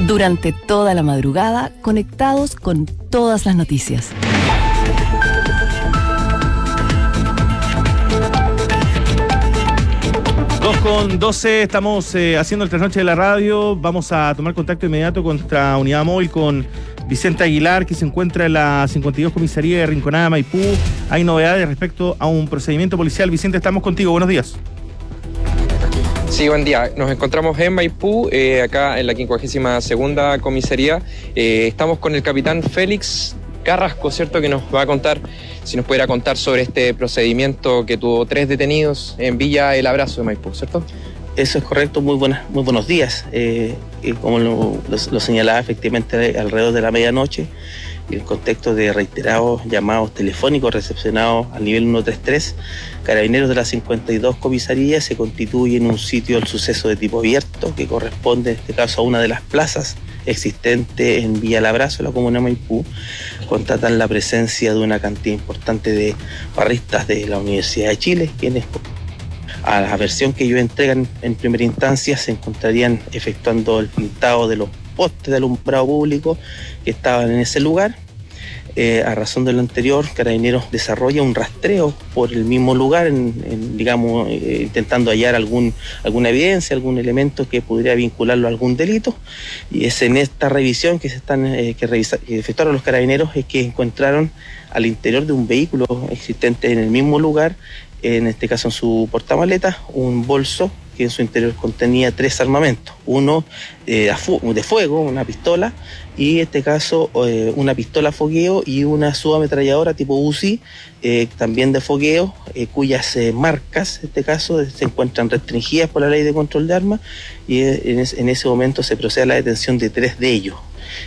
Durante toda la madrugada, conectados con todas las noticias. Con 12 estamos haciendo el trasnoche de la radio. Vamos a tomar contacto inmediato con nuestra unidad móvil, con Vicente Aguilar, que se encuentra en la 52 Comisaría de Rinconada, Maipú. Hay novedades respecto a un procedimiento policial. Vicente, estamos contigo. Buenos días. Sí, buen día. Nos encontramos en Maipú, acá en la 52ª Comisaría. Estamos con el capitán Félix Carrasco, ¿cierto? Que nos va a contar, si nos pudiera contar sobre este procedimiento que tuvo 3 detenidos en Villa El Abrazo de Maipú, ¿cierto? Eso es correcto, muy buenos días. Como lo señalaba, efectivamente, alrededor de la medianoche, en el contexto de reiterados llamados telefónicos recepcionados al nivel 133, Carabineros de las 52 comisarías se constituye en un sitio del suceso de tipo abierto que corresponde en este caso a una de las plazas existentes en Villa El Abrazo, la comuna de Maipú. Constatan la presencia de una cantidad importante de barristas de la Universidad de Chile, quienes, a la versión que ellos entregan en primera instancia, se encontrarían efectuando el pintado de los postes de alumbrado público que estaban en ese lugar. A razón de lo anterior, Carabineros desarrolla un rastreo por el mismo lugar, intentando hallar alguna evidencia, algún elemento que pudiera vincularlo a algún delito. Y es en esta revisión que efectuaron los Carabineros es que encontraron al interior de un vehículo existente en el mismo lugar, en este caso en su portamaleta, un bolso que en su interior contenía 3 armamentos, uno de fuego, una pistola, y en este caso una pistola fogueo y una subametralladora tipo UCI, también de fogueo, cuyas marcas en este caso se encuentran restringidas por la ley de control de armas, y en ese momento se procede a la detención de 3 de ellos,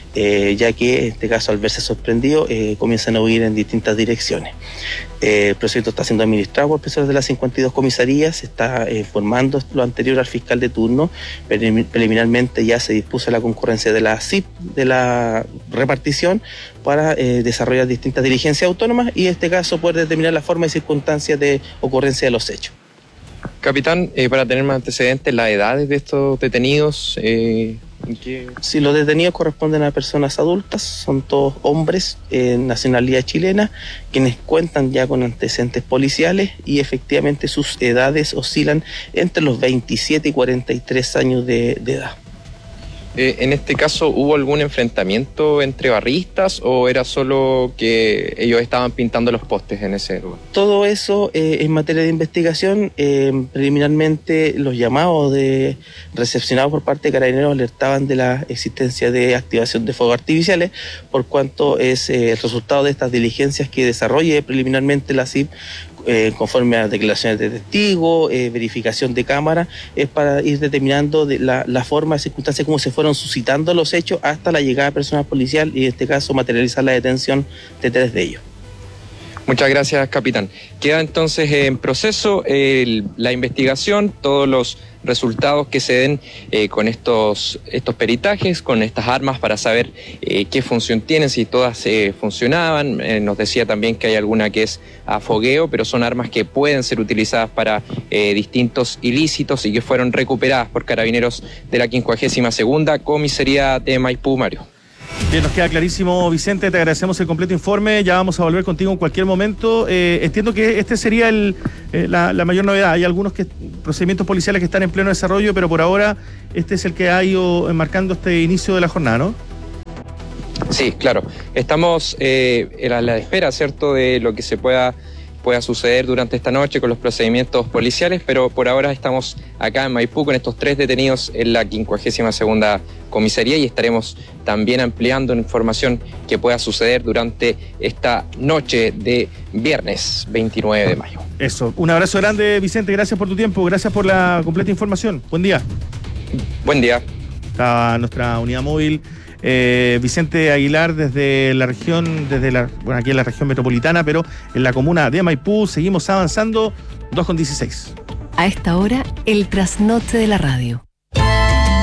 ya que en este caso, al verse sorprendido, comienzan a huir en distintas direcciones. El procedimiento está siendo administrado por personas de las 52 comisarías, se está informando lo anterior al fiscal de turno. Preliminarmente ya se dispuso la concurrencia de la CIP, de la repartición, para desarrollar distintas diligencias autónomas y en este caso poder determinar la forma y circunstancias de ocurrencia de los hechos. Capitán, para tener más antecedentes, las edades de estos detenidos... Sí, los detenidos corresponden a personas adultas, son todos hombres, nacionalidad chilena, quienes cuentan ya con antecedentes policiales y efectivamente sus edades oscilan entre los 27 y 43 años de edad. En este caso, ¿hubo algún enfrentamiento entre barristas o era solo que ellos estaban pintando los postes en ese lugar? Todo eso en materia de investigación. Preliminarmente los llamados recepcionados por parte de Carabineros alertaban de la existencia de activación de fuegos artificiales, por cuanto es el resultado de estas diligencias que desarrolle preliminarmente la CIP, conforme a declaraciones de testigos, verificación de cámara, es para ir determinando la forma, circunstancias, cómo se fueron suscitando los hechos hasta la llegada de personal policial y en este caso materializar la detención de 3 de ellos. Muchas gracias, capitán. Queda entonces en proceso la investigación, todos los resultados que se den con estos peritajes, con estas armas, para saber qué función tienen, si todas funcionaban. Nos decía también que hay alguna que es a fogueo, pero son armas que pueden ser utilizadas para distintos ilícitos y que fueron recuperadas por Carabineros de la 52ª Comisaría de Maipú, Mario. Bien, nos queda clarísimo, Vicente, te agradecemos el completo informe, ya vamos a volver contigo en cualquier momento. Entiendo que este sería la mayor novedad. Hay algunos procedimientos policiales que están en pleno desarrollo, pero por ahora este es el que ha ido marcando este inicio de la jornada, ¿no? Sí, claro. Estamos a la espera, ¿cierto?, de lo que se pueda suceder durante esta noche con los procedimientos policiales, pero por ahora estamos acá en Maipú con estos 3 detenidos en la 52ª Comisaría y estaremos también ampliando información que pueda suceder durante esta noche de viernes 29 de mayo. Eso, un abrazo grande, Vicente, gracias por tu tiempo, gracias por la completa información. Buen día. Buen día. Está nuestra unidad móvil Vicente Aguilar desde la región, aquí en la región metropolitana, pero en la comuna de Maipú. Seguimos avanzando, 2:16. A esta hora, el trasnoche de la radio.